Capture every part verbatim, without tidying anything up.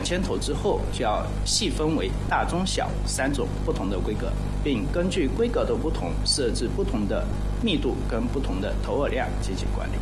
千头之后，就要细分为大、中、小三种不同的规格，并根据规格的不同，设置不同的密度跟不同的投饵量进行管理。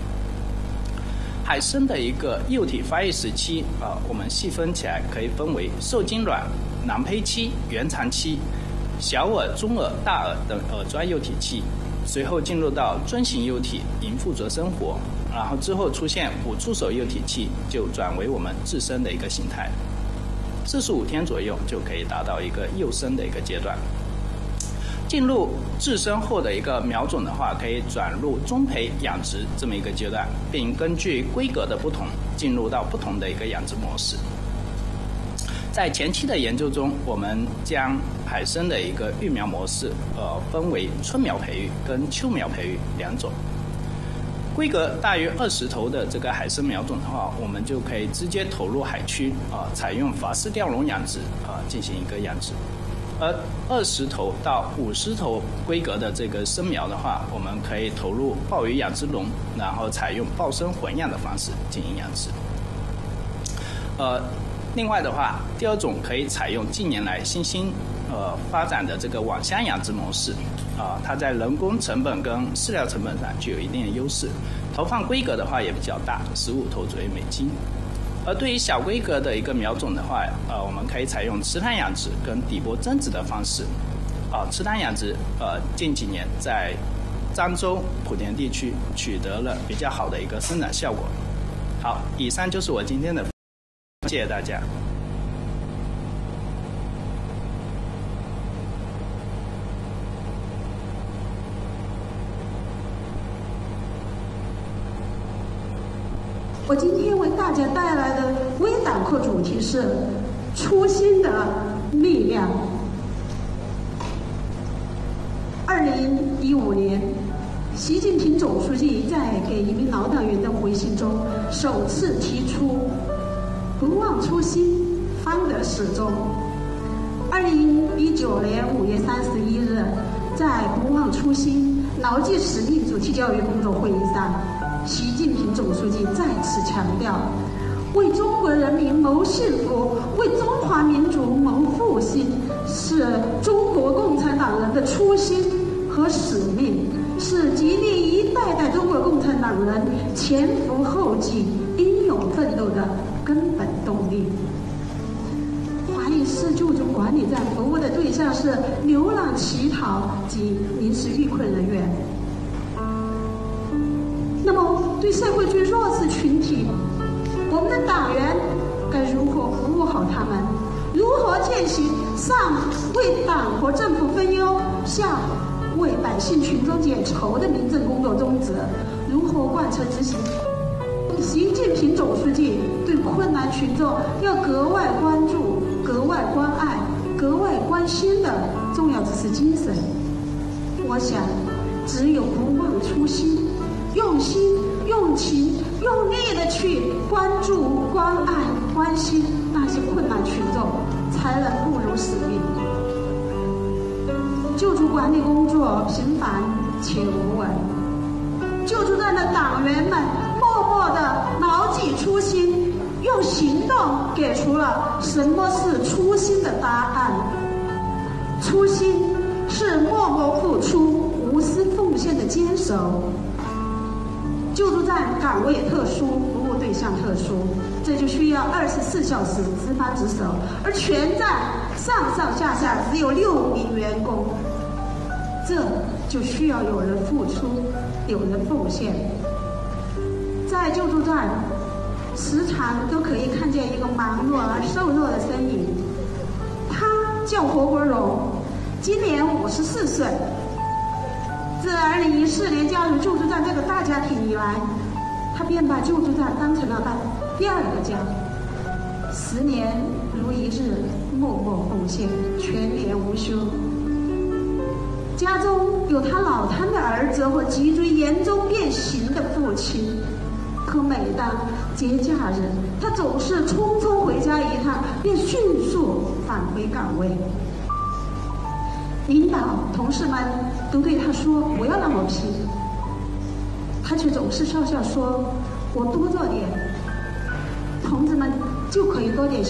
海参的一个幼体发育时期啊、呃，我们细分起来可以分为受精卵、囊胚期、原产期、小饵、中饵、大饵等饵钻幼体期，随后进入到尊型幼体，迎附着生活，然后之后出现五触手幼体期，就转为我们自生的一个形态。四十五天左右就可以达到一个幼生的一个阶段。进入自生后的一个苗种的话，可以转入中培养殖这么一个阶段，并根据规格的不同，进入到不同的一个养殖模式。在前期的研究中，我们将海参的一个育苗模式，呃，分为春苗培育跟秋苗培育两种。规格大于二十头的这个海参苗种的话，我们就可以直接投入海区啊、呃，采用法式吊笼养殖啊、呃，进行一个养殖。而二十头到五十头规格的这个生苗的话，我们可以投入鲍鱼养殖笼，然后采用鲍生混养的方式进行养殖。呃，另外的话，第二种可以采用近年来新兴呃发展的这个网箱养殖模式，啊、呃，它在人工成本跟饲料成本上具有一定的优势，投放规格的话也比较大，十五头左右每斤。而对于小规格的一个苗种的话，呃，我们可以采用池塘养殖跟底部增殖的方式。啊、呃，池塘养殖，呃，近几年在漳州、莆田地区取得了比较好的一个生长效果。好，以上就是我今天的，谢谢大家。 我今天为大家带来的微党课主题是初心的力量。二零一五年，习近平总书记在给一名老党员的回信中，首次提出“不忘初心，方得始终”。二零一九年五月三十一日，在“不忘初心，牢记使命”主题教育工作会议上，习近平总书记再次强调，为中国人民谋幸福，为中华民族谋复兴，是中国共产党人的初心和使命，是激励一代代中国共产党人前赴后继、英勇奋斗的根本动力。华义市救助管理站服务的对象是流浪乞讨及临时遇困人员。那么，对社会最弱势群体，我们的党员该如何服务好他们？如何践行上为党和政府分忧，下为百姓群众解愁的民政工作宗旨？如何贯彻执行习近平总书记对困难群众要格外关注、格外关爱、格外关心的重要指示精神？我想，只有不忘初心，用心、用情、用力的去关注、关爱、关心那些困难群众，才能不辱使命。救助管理工作频繁且无稳，救助站的党员们默默地牢记初心，用行动给出了什么是初心的答案。初心是默默付出、无私奉献的坚守。救助站岗位特殊，服务对象特殊，这就需要二十四小时值班值守，而全站上上下下只有六名员工，这就需要有人付出，有人奉献。在救助站，时常都可以看见一个忙碌而瘦弱的身影，他叫何国荣，今年五十四岁。自二零一四年加入救助站这个大家庭以来，他便把救助站当成了他第二个家。十年如一日，默默奉献，全年无休。家中有他脑瘫的儿子和脊椎严重变形的父亲，可每当节假日，他总是匆匆回家一趟，便迅速返回岗位。领导、同事们都对他说：“不要那么拼。”他却总是笑笑说：“我多做点，同志们就可以多点。”